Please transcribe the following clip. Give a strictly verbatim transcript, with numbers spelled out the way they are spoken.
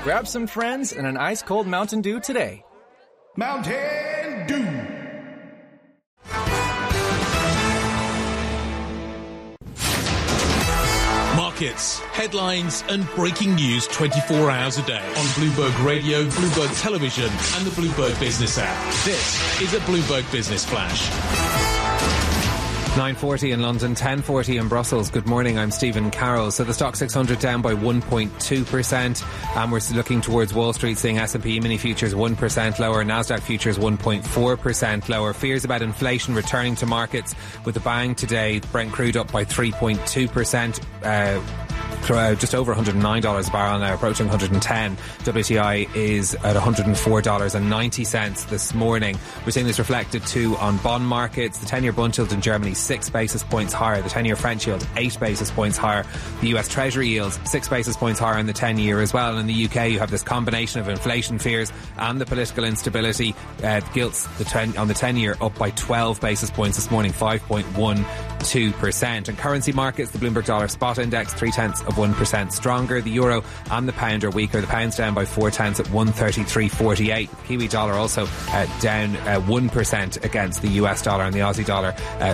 Grab some friends and an ice-cold Mountain Dew today. Mountain Dew. Markets, headlines and breaking news twenty-four hours a day on Bloomberg Radio, Bloomberg Television and the Bloomberg Business app. This is a Bloomberg Business Flash. nine forty in London, ten forty in Brussels. Good morning, I'm Stephen Carroll. So the stock six hundred down by one point two percent, and we're looking towards Wall Street, seeing S and P mini futures one percent lower, Nasdaq futures one point four percent lower. Fears about inflation returning to markets with a bang today. Brent crude up by three point two percent. Uh, just over one hundred nine dollars a barrel now, approaching one hundred ten. W T I is at one hundred four dollars and ninety cents this morning. We're seeing this reflected too on bond markets. The ten-year bund yield in Germany six basis points higher. The ten-year French yield eight basis points higher. The U S Treasury yields six basis points higher in the ten-year as well. And in the U K, you have this combination of inflation fears and the political instability. Uh, gilts the ten, on the ten-year up by twelve basis points this morning, five point one two percent. And currency markets, the Bloomberg Dollar Spot Index three tenths of one percent stronger. The euro and the pound are weaker. The pound's down by four tenths at one thirty-three forty-eight. The Kiwi dollar also uh, down uh, one percent against the U S dollar, and the Aussie dollar uh,